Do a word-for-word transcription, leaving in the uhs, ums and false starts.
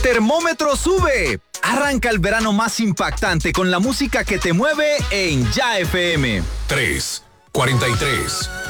termómetro sube. Arranca el verano más impactante con la música que te mueve en Ya F M. tres, cuarenta y tres.